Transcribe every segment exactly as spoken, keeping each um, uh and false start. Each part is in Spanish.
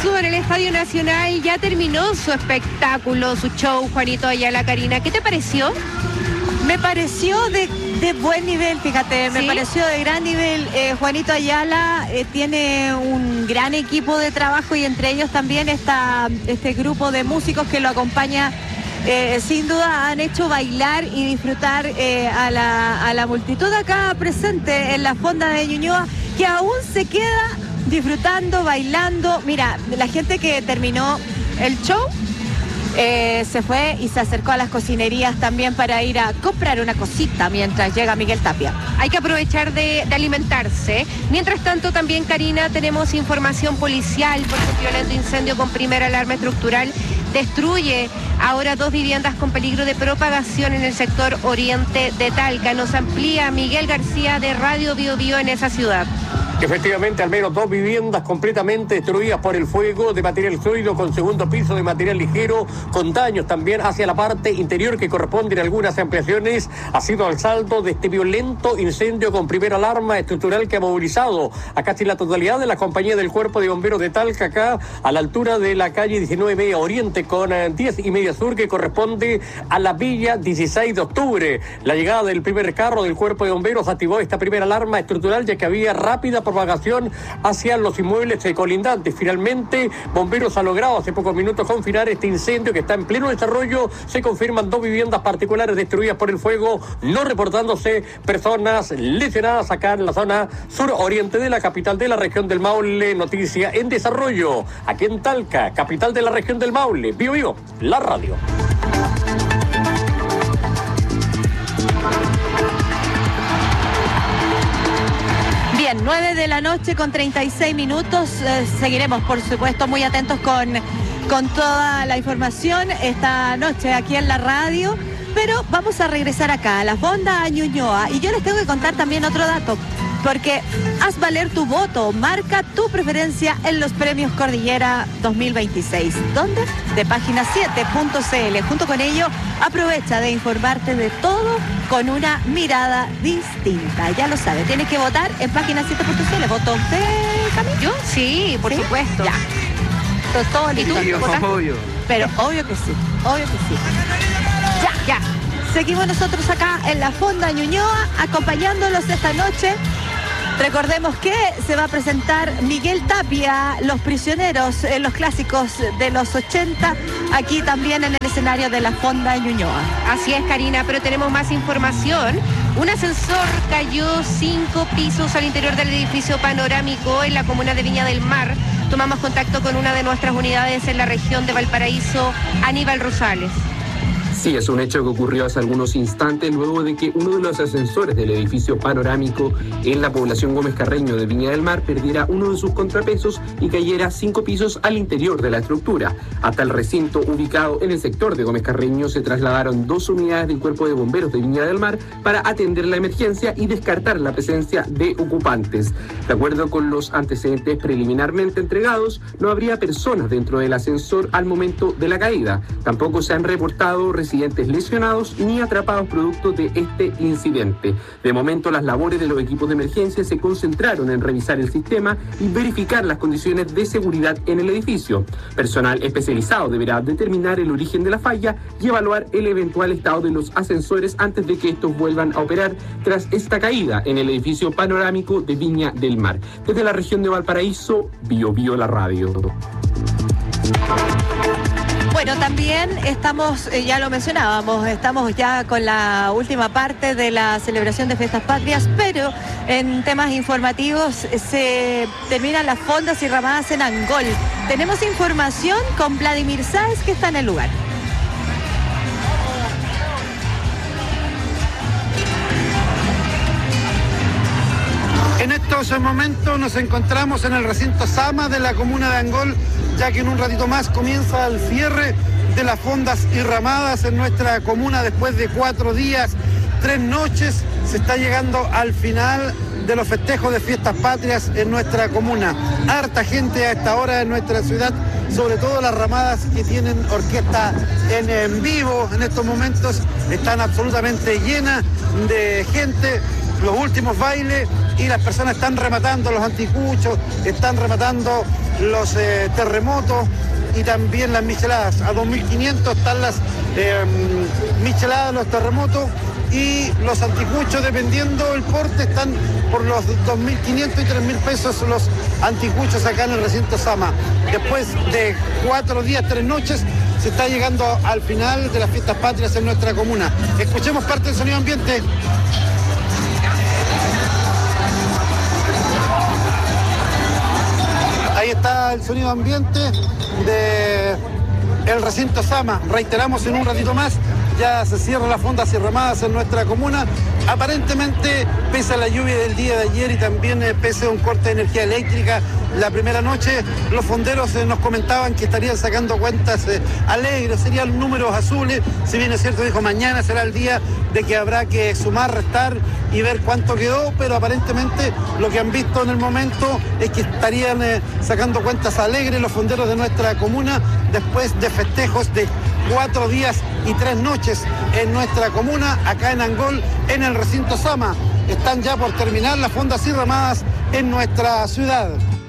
pasó en el Estadio Nacional? Ya terminó su espectáculo, su show, Juanito Ayala. Karina, ¿qué te pareció? Me pareció de, de buen nivel, fíjate, me ¿Sí? pareció de gran nivel. Eh, Juanito Ayala eh, tiene un gran equipo de trabajo y entre ellos también está este grupo de músicos que lo acompaña. Eh, sin duda han hecho bailar y disfrutar eh, a, la, a la multitud acá presente en la Fonda de Ñuñoa, que aún se queda disfrutando, bailando. Mira, la gente que terminó el show eh, se fue y se acercó a las cocinerías también para ir a comprar una cosita mientras llega Miguel Tapia. Hay que aprovechar de, de alimentarse. Mientras tanto, también, Karina, tenemos información policial por un violento incendio con primera alarma estructural. Destruye ahora dos viviendas con peligro de propagación en el sector oriente de Talca. Nos amplía Miguel García de Radio Bio Bio en esa ciudad. Efectivamente, al menos dos viviendas completamente destruidas por el fuego de material sólido con segundo piso de material ligero, con daños también hacia la parte interior que corresponden a algunas ampliaciones. Ha sido el saldo de este violento incendio con primera alarma estructural que ha movilizado a casi la totalidad de la compañía del Cuerpo de Bomberos de Talca, acá a la altura de la calle diecinueve media Oriente con diez y media Sur, que corresponde a la villa dieciséis de octubre. La llegada del primer carro del Cuerpo de Bomberos activó esta primera alarma estructural, ya que había rápida propagación hacia los inmuebles colindantes. Finalmente, Bomberos ha logrado hace pocos minutos confinar este incendio que está en pleno desarrollo. Se confirman dos viviendas particulares destruidas por el fuego, no reportándose personas lesionadas acá en la zona suroriente de la capital de la región del Maule. Noticia en desarrollo aquí en Talca, capital de la región del Maule. Bio Bio, la radio. nueve de la noche con treinta y seis minutos. Eh, seguiremos, por supuesto, muy atentos con, con toda la información esta noche aquí en la radio. Pero vamos a regresar acá, a la Fonda Ñuñoa. Y yo les tengo que contar también otro dato, porque haz valer tu voto, marca tu preferencia en los premios Cordillera dos mil veintiséis. ¿Dónde? De página siete punto c l. Junto con ello, aprovecha de informarte de todo con una mirada distinta. Ya lo sabes, tienes que votar en página siete punto c l. ¿Votó usted, Camila? ¿Yo? Sí, por ¿Sí? supuesto. Ya. Todo, todo listo. ¿Y tú? Obvio. Pero obvio que sí, obvio que sí. Ya, ya. Seguimos nosotros acá en la Fonda Ñuñoa, acompañándolos esta noche. Recordemos que se va a presentar Miguel Tapia, Los Prisioneros, en los clásicos de los ochenta, aquí también en el escenario de la Fonda Ñuñoa. Así es, Karina, pero tenemos más información. Un ascensor cayó cinco pisos al interior del edificio panorámico en la comuna de Viña del Mar. Tomamos contacto con una de nuestras unidades en la región de Valparaíso, Aníbal Rosales. Sí, es un hecho que ocurrió hace algunos instantes luego de que uno de los ascensores del edificio panorámico en la población Gómez Carreño de Viña del Mar perdiera uno de sus contrapesos y cayera cinco pisos al interior de la estructura. Hasta el recinto ubicado en el sector de Gómez Carreño se trasladaron dos unidades del Cuerpo de Bomberos de Viña del Mar para atender la emergencia y descartar la presencia de ocupantes. De acuerdo con los antecedentes preliminarmente entregados, no habría personas dentro del ascensor al momento de la caída. Tampoco se han reportado residentes lesionados ni atrapados producto de este incidente. De momento, las labores de los equipos de emergencia se concentraron en revisar el sistema y verificar las condiciones de seguridad en el edificio. Personal especializado deberá determinar el origen de la falla y evaluar el eventual estado de los ascensores antes de que estos vuelvan a operar tras esta caída en el edificio panorámico de Viña del Mar. Desde la región de Valparaíso, Bio Bio la radio. Bueno, también estamos, eh, ya lo mencionábamos, estamos ya con la última parte de la celebración de Fiestas Patrias, pero en temas informativos eh, se terminan las fondas y ramadas en Angol. Tenemos información con Vladimir Sáez, que está en el lugar. En estos momentos nos encontramos en el recinto Sama de la comuna de Angol, ya que en un ratito más comienza el cierre de las fondas y ramadas en nuestra comuna después de cuatro días, tres noches. Se está llegando al final de los festejos de Fiestas Patrias en nuestra comuna. Harta gente a esta hora en nuestra ciudad, sobre todo las ramadas que tienen orquesta en, en vivo. En estos momentos están absolutamente llenas de gente. Los últimos bailes y las personas están rematando los anticuchos, están rematando los eh, terremotos y también las micheladas. A dos mil quinientos están las eh, micheladas, los terremotos y los anticuchos, dependiendo del porte, están por los dos mil quinientos y tres mil pesos los anticuchos acá en el recinto Sama. Después de cuatro días, tres noches, se está llegando al final de las fiestas patrias en nuestra comuna. Escuchemos parte del sonido ambiente. Ahí está el sonido ambiente de el recinto Sama. Reiteramos, en un ratito más ya se cierran las fondas y ramadas en nuestra comuna. Aparentemente, pese a la lluvia del día de ayer y también eh, pese a un corte de energía eléctrica la primera noche, los fonderos eh, nos comentaban que estarían sacando cuentas eh, alegres, serían números azules. Si bien es cierto, dijo, mañana será el día de que habrá que sumar, restar y ver cuánto quedó, pero aparentemente lo que han visto en el momento es que estarían eh, sacando cuentas alegres los fonderos de nuestra comuna después de festejos de cuatro días y tres noches en nuestra comuna, acá en Angol, en el recinto Sama. Están ya por terminar las fondas y ramadas en nuestra ciudad.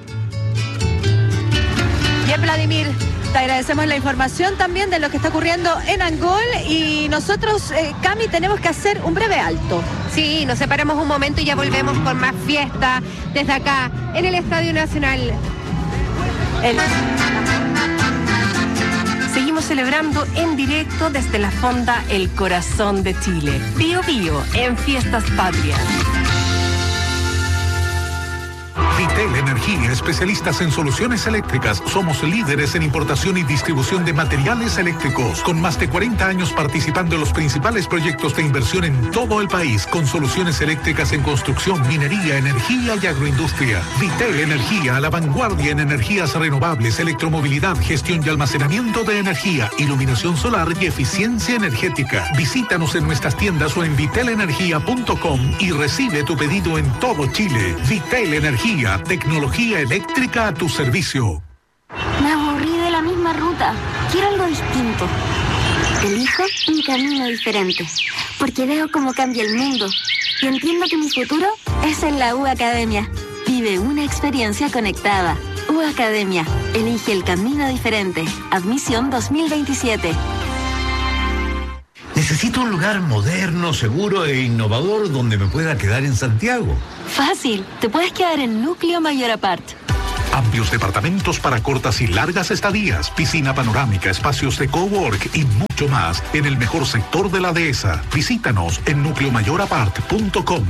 Bien, Vladimir, te agradecemos la información también de lo que está ocurriendo en Angol y nosotros, eh, Cami, tenemos que hacer un breve alto. Sí, nos separamos un momento y ya volvemos con más fiesta desde acá, en el Estadio Nacional. El... Seguimos celebrando en directo desde la Fonda El Corazón de Chile. Bío Bío en Fiestas Patrias. Vitel Energía, especialistas en soluciones eléctricas. Somos líderes en importación y distribución de materiales eléctricos, con más de cuarenta años participando en los principales proyectos de inversión en todo el país, con soluciones eléctricas en construcción, minería, energía y agroindustria. Vitel Energía, a la vanguardia en energías renovables, electromovilidad, gestión y almacenamiento de energía, iluminación solar y eficiencia energética. Visítanos en nuestras tiendas o en vitel energía punto com y recibe tu pedido en todo Chile. Vitel Energía, tecnología eléctrica a tu servicio. Me aburrí de la misma ruta. Quiero algo distinto. Elijo un camino diferente, porque veo cómo cambia el mundo y entiendo que mi futuro es en la U Academia. Vive una experiencia conectada. U Academia. Elige el camino diferente. Admisión dos mil veintisiete. Necesito un lugar moderno, seguro e innovador donde me pueda quedar en Santiago. Fácil, te puedes quedar en Núcleo Mayor Apart. Amplios departamentos para cortas y largas estadías, piscina panorámica, espacios de cowork y mucho más en el mejor sector de la dehesa. Visítanos en núcleo mayor apart punto com.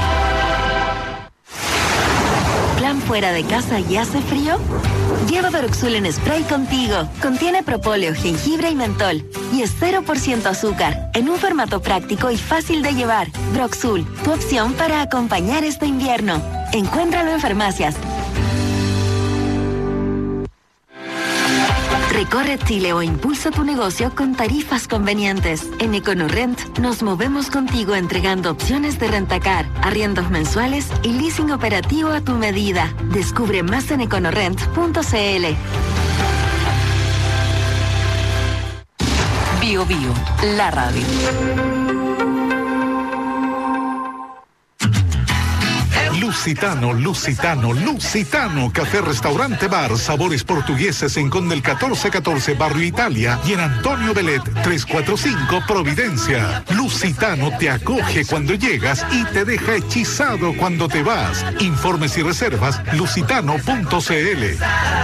¿Plan fuera de casa y hace frío? Lleva Broxul en spray contigo. Contiene propóleo, jengibre y mentol. Y es cero por ciento azúcar. En un formato práctico y fácil de llevar. Broxul, tu opción para acompañar este invierno. Encuéntralo en farmacias. Recorre Chile o impulsa tu negocio con tarifas convenientes. En EconoRent nos movemos contigo entregando opciones de rentacar, arriendos mensuales y leasing operativo a tu medida. Descubre más en econorent punto cl. Bío Bío, la radio. Lusitano, Lusitano, Lusitano, café, restaurante, bar, sabores portugueses en Conde el catorce catorce, Barrio Italia, y en Antonio Belet, trescientos cuarenta y cinco, Providencia. Lusitano te acoge cuando llegas y te deja hechizado cuando te vas. Informes y reservas, lusitano punto cl.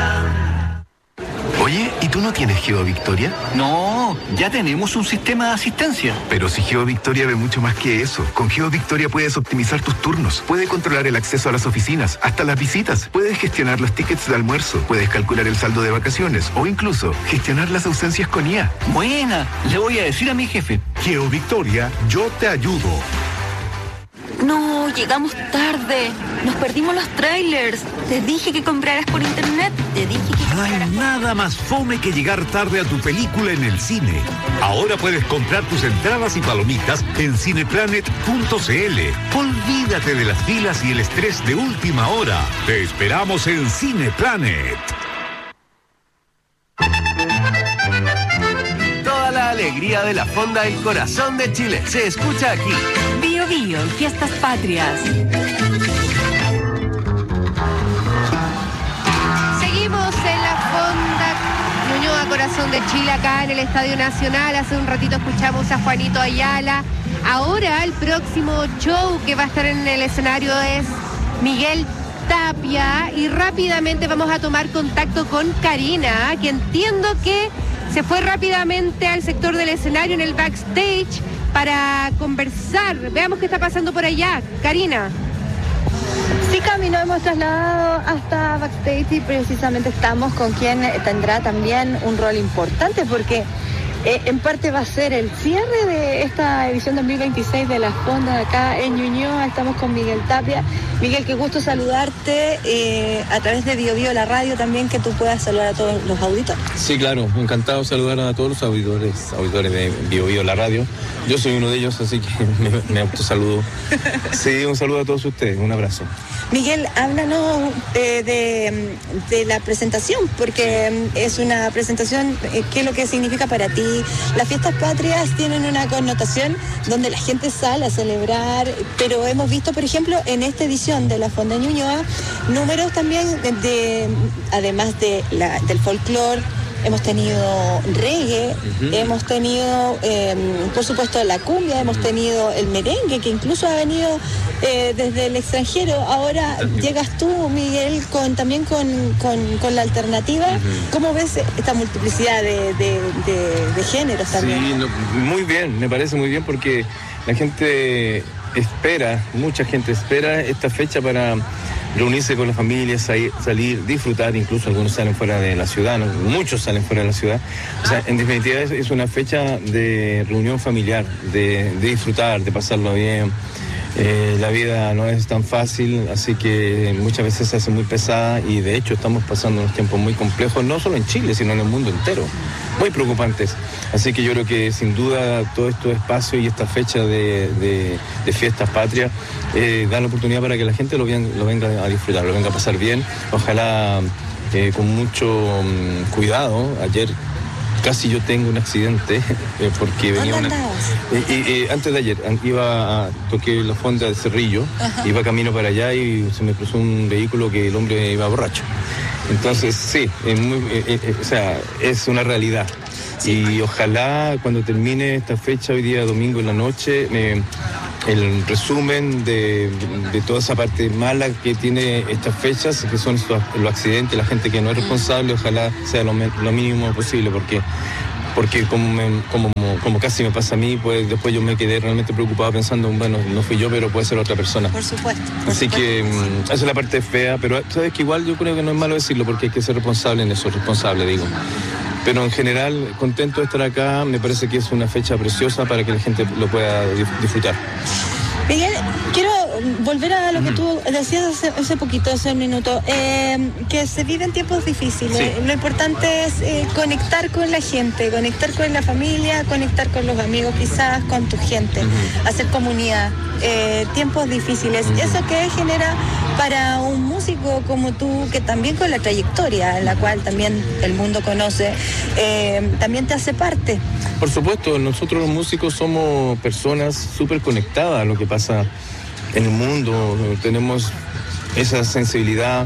Oye, ¿y tú no tienes GeoVictoria? No, ya tenemos un sistema de asistencia. Pero si GeoVictoria ve mucho más que eso. Con GeoVictoria puedes optimizar tus turnos, puedes controlar el acceso a las oficinas, hasta las visitas, puedes gestionar los tickets de almuerzo, puedes calcular el saldo de vacaciones o incluso gestionar las ausencias con I A. Buena, le voy a decir a mi jefe. GeoVictoria, yo te ayudo. No, llegamos tarde. Nos perdimos los trailers. Te dije que compraras por internet. Te dije que No hay nada más fome que llegar tarde a tu película en el cine. Ahora puedes comprar tus entradas y palomitas en cineplanet punto cl. Olvídate de las filas y el estrés de última hora. Te esperamos en Cineplanet. Toda la alegría de la Fonda El Corazón de Chile se escucha aquí. Bío Bío en Fiestas Patrias. corazón de Chile acá en el Estadio Nacional. Hace un ratito escuchamos a Juanito Ayala. Ahora el próximo show que va a estar en el escenario es Miguel Tapia, y rápidamente vamos a tomar contacto con Karina, que entiendo que se fue rápidamente al sector del escenario en el backstage para conversar. Veamos qué está pasando por allá. Karina. Sí, Cami, nos hemos trasladado hasta backstage y precisamente estamos con quien tendrá también un rol importante, porque eh, en parte va a ser el cierre de esta edición dos mil veintiséis de las fondas acá en Ñuñoa. Estamos con Miguel Tapia. Miguel, qué gusto saludarte eh, a través de Bio Bio, la radio también, que tú puedas saludar a todos los auditores. Sí, claro, encantado de saludar a todos los auditores, auditores de Bio Bio, la radio. Yo soy uno de ellos, así que me, me autosaludo. Sí, un saludo a todos ustedes, un abrazo. Miguel, háblanos de, de, de la presentación, porque es una presentación, ¿qué es lo que significa para ti? Las fiestas patrias tienen una connotación donde la gente sale a celebrar, pero hemos visto, por ejemplo, en esta edición de la Fonda Ñuñoa, números también de, de además de la, del folclore. Hemos tenido reggae, uh-huh. hemos tenido, eh, por supuesto, la cumbia, hemos tenido el merengue, que incluso ha venido eh, desde el extranjero. Ahora uh-huh. llegas tú, Miguel, con también con, con, con la alternativa. Uh-huh. ¿Cómo ves esta multiplicidad de, de, de, de géneros también? Sí, no, muy bien, me parece muy bien, porque la gente espera, mucha gente espera esta fecha para reunirse con la familia, salir, salir, disfrutar. Incluso algunos salen fuera de la ciudad, ¿no? Muchos salen fuera de la ciudad. O sea, en definitiva es, es una fecha de reunión familiar, de, de disfrutar, de pasarlo bien. Eh, la vida no es tan fácil, así que muchas veces se hace muy pesada, y de hecho estamos pasando unos tiempos muy complejos, no solo en Chile, sino en el mundo entero, muy preocupantes. Así que yo creo que sin duda todo este espacio y esta fecha de, de, de fiestas patrias eh, dan la oportunidad para que la gente lo, bien, lo venga a disfrutar, lo venga a pasar bien. Ojalá eh, con mucho um, cuidado. Ayer casi yo tengo un accidente eh, porque venía una... Eh, eh, antes de ayer iba a toqué la fonda de Cerrillo. Ajá. Iba camino para allá y se me cruzó un vehículo que el hombre iba borracho. Entonces sí, es muy, eh, eh, o sea, es una realidad. Sí. Y ojalá cuando termine esta fecha, hoy día domingo en la noche, eh, el resumen de, de toda esa parte mala que tiene estas fechas, que son los accidentes, la gente que no es responsable, ojalá sea lo, lo mínimo posible, porque porque como, me, como, como casi me pasa a mí, pues después yo me quedé realmente preocupado pensando, bueno, no fui yo, pero puede ser otra persona. Por supuesto. Por Así supuesto. que um, esa es la parte fea, pero sabes que igual yo creo que no es malo decirlo, porque hay que ser responsable en eso, responsable, digo. Pero en general, contento de estar acá, me parece que es una fecha preciosa para que la gente lo pueda disfrutar. Miguel, quiero volver a lo que tú decías hace, hace poquito, hace un minuto, eh, que se viven tiempos difíciles. Sí. Lo importante es eh, conectar con la gente, conectar con la familia, conectar con los amigos, quizás con tu gente, uh-huh. hacer comunidad. Eh, tiempos difíciles. Uh-huh. ¿Eso qué genera para un músico como tú, que también con la trayectoria, en la cual también el mundo conoce, eh, también te hace parte? Por supuesto, nosotros los músicos somos personas súper conectadas a lo que pasa en el mundo. Tenemos esa sensibilidad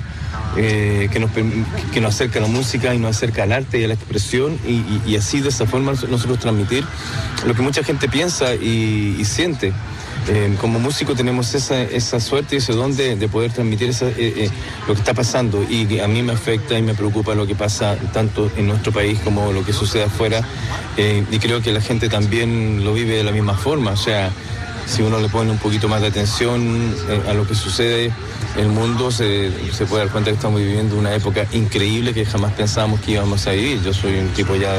eh, que, nos, que nos acerca a la música y nos acerca al arte y a la expresión, y, y, y así de esa forma nosotros transmitir lo que mucha gente piensa y, y siente. Eh, como músico tenemos esa, esa suerte y ese don de, de poder transmitir esa, eh, eh, lo que está pasando, y a mí me afecta y me preocupa lo que pasa tanto en nuestro país como lo que sucede afuera, eh, y creo que la gente también lo vive de la misma forma. O sea, si uno le pone un poquito más de atención eh, a lo que sucede en el mundo, se, se puede dar cuenta que estamos viviendo una época increíble que jamás pensábamos que íbamos a vivir. Yo soy un tipo ya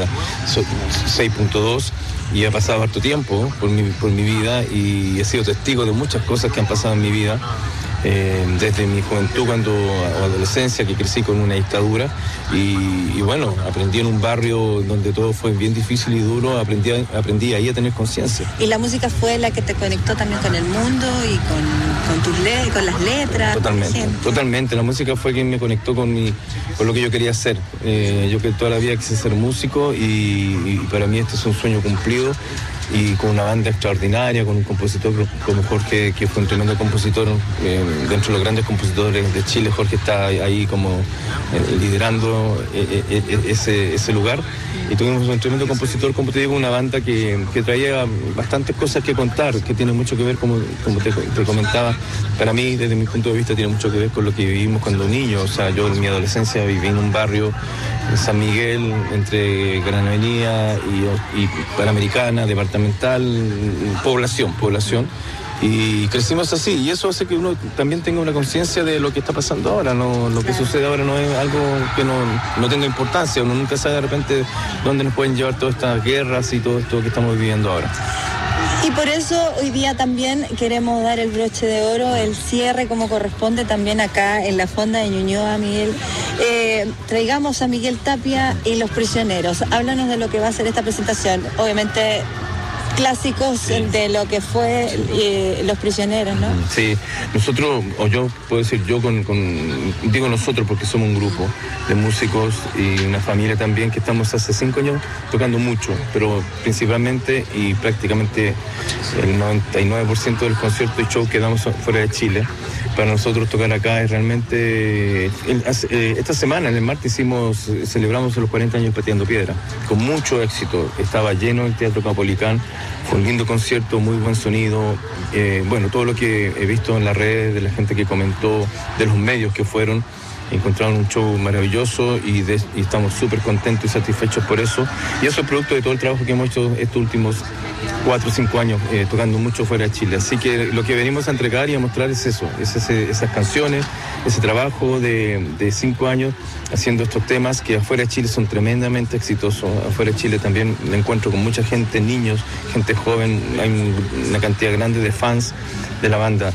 seis punto dos y he pasado harto tiempo por mi, por mi vida, y he sido testigo de muchas cosas que han pasado en mi vida, eh, desde mi juventud cuando o adolescencia, que crecí con una dictadura, y, y bueno, aprendí en un barrio donde todo fue bien difícil y duro, aprendí, aprendí ahí a tener conciencia. Y la música fue la que te conectó también con el mundo y con, con, tus le- con las letras. Totalmente, totalmente. La música fue quien me conectó con, mi, con lo que yo quería hacer. Eh, yo que toda la vida quise ser músico, y, y para mí este es un sueño cumplido, y con una banda extraordinaria, con un compositor como Jorge, que fue un tremendo compositor, eh, dentro de los grandes compositores de Chile. Jorge está ahí como eh, liderando eh, eh, ese, ese lugar. Y tuvimos un tremendo compositor, como te digo, una banda que, que traía bastantes cosas que contar, que tiene mucho que ver, como, como te, te comentaba, para mí, desde mi punto de vista, tiene mucho que ver con lo que vivimos cuando niños. O sea, yo en mi adolescencia viví en un barrio, en San Miguel, entre Gran Avenida y, y Panamericana, departamental, población, población. Y crecimos así, y eso hace que uno también tenga una conciencia de lo que está pasando ahora. No, lo que claro. sucede ahora no es algo que no, no tenga importancia. Uno nunca sabe de repente dónde nos pueden llevar todas estas guerras y todo esto que estamos viviendo ahora. Y por eso hoy día también queremos dar el broche de oro, el cierre como corresponde también acá en la Fonda de Ñuñoa, Miguel. Eh, traigamos a Miguel Tapia y Los Prisioneros. Háblanos de lo que va a ser esta presentación. Obviamente clásicos sí. de lo que fue eh, Los Prisioneros, ¿no? Sí, nosotros, o yo puedo decir yo, con, con digo nosotros porque somos un grupo de músicos y una familia también que estamos hace cinco años tocando mucho, pero principalmente y prácticamente el noventa y nueve por ciento del concierto y show que damos fuera de Chile. Para nosotros tocar acá es realmente... Esta semana, en el martes, hicimos, celebramos los cuarenta años Pateando Piedra, con mucho éxito. Estaba lleno el Teatro Capolicán, fue un lindo concierto, muy buen sonido. Eh, bueno, todo lo que he visto en las redes, de la gente que comentó, de los medios que fueron, encontraron un show maravilloso y, de, y estamos súper contentos y satisfechos por eso. Y eso es producto de todo el trabajo que hemos hecho estos últimos cuatro o cinco años, eh, tocando mucho fuera de Chile. Así que lo que venimos a entregar y a mostrar es eso, es ese, esas canciones, ese trabajo de, de cinco años haciendo estos temas que afuera de Chile son tremendamente exitosos. Afuera de Chile también me encuentro con mucha gente, niños, gente joven, hay una cantidad grande de fans de la banda.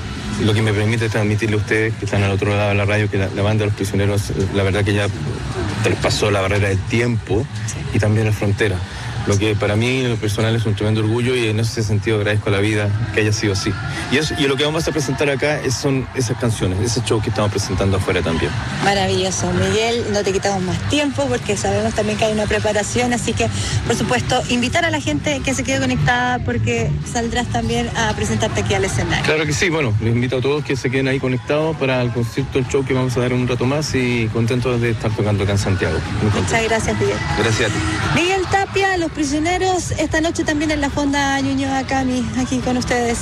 Lo que me permite transmitirle a ustedes que están al otro lado de la radio que la, la banda de Los Prisioneros, la verdad que ya traspasó la barrera del tiempo y también la frontera. Lo que para mí, en lo personal, es un tremendo orgullo y en ese sentido agradezco a la vida que haya sido así. Y, eso, y lo que vamos a presentar acá es, son esas canciones, ese show que estamos presentando afuera también. Maravilloso, Miguel, no te quitamos más tiempo porque sabemos también que hay una preparación, así que, por supuesto, invitar a la gente que se quede conectada porque saldrás también a presentarte aquí al escenario. Claro que sí, bueno, les invito a todos que se queden ahí conectados para el concierto, el show que vamos a dar en un rato más y contentos de estar tocando acá en Santiago. Muchas gracias, Miguel. Gracias a ti. Miguel Tapia, Los Prisioneros, esta noche también en la Fonda Ñuñoa Cami, aquí con ustedes.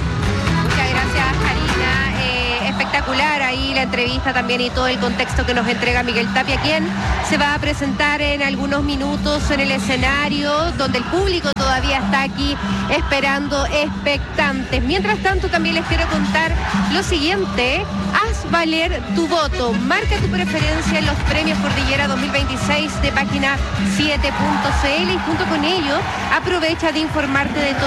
Muchas gracias, Karina. Eh, espectacular ahí la entrevista también y todo el contexto que nos entrega Miguel Tapia, quien se va a presentar en algunos minutos en el escenario, donde el público todavía está aquí esperando expectantes. Mientras tanto, también les quiero contar lo siguiente. Haz valer tu voto. Marca tu preferencia en los premios Cordillera dos mil veintiséis de página siete punto c l y junto con ello aprovecha de informarte de todo